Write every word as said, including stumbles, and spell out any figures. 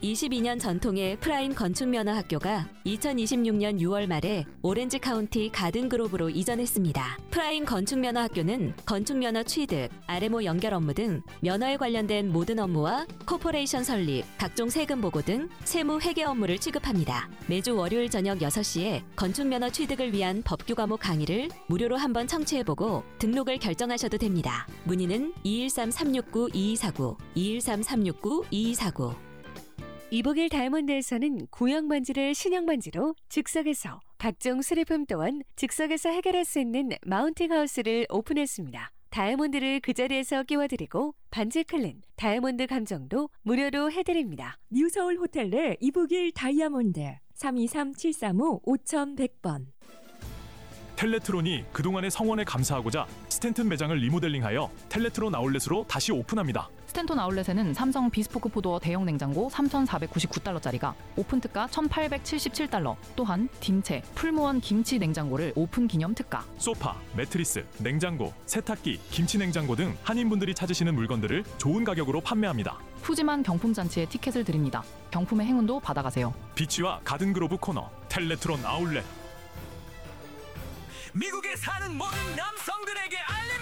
이십이 년 전통의 프라임 건축면허학교가 이천이십육 년 유월 말에 오렌지 카운티 가든그로브로 이전했습니다. 프라임 건축면허학교는 건축면허 취득, 알엠오 연결 업무 등 면허에 관련된 모든 업무와 코퍼레이션 설립, 각종 세금 보고 등 세무 회계 업무를 취급합니다. 매주 월요일 저녁 여섯 시에 건축면허 취득을 위한 법규 과목 강의를 무료로 한번 청취해보고 등록을 결정하셔도 됩니다. 문의는 이일삼 삼육구 이이사구, 이일삼 삼육구 이이사구. 이복일 다이아몬드에서는 구형 반지를 신형 반지로 즉석에서, 각종 수리품 또한 즉석에서 해결할 수 있는 마운팅 하우스를 오픈했습니다. 다이아몬드를 그 자리에서 끼워드리고 반지 클린, 다이아몬드 감정도 무료로 해드립니다. 뉴서울 호텔 내 이복일 다이아몬드 삼이삼 칠삼오 오천백 번. 텔레트론이 그동안의 성원에 감사하고자 스탠튼 매장을 리모델링하여 텔레트론 아울렛으로 다시 오픈합니다. 스탠톤 아울렛에는 삼성 비스포크 포도어 대형 냉장고 삼천사백구십구 달러짜리가 오픈 특가 천팔백칠십칠 달러, 또한 딤체, 풀무원 김치 냉장고를 오픈 기념 특가, 소파, 매트리스, 냉장고, 세탁기, 김치 냉장고 등 한인분들이 찾으시는 물건들을 좋은 가격으로 판매합니다. 푸짐한 경품 잔치에 티켓을 드립니다. 경품의 행운도 받아가세요. 비치와 가든그로브 코너, 텔레트론 아울렛. 미국에 사는 모든 남성들에게 알립니다.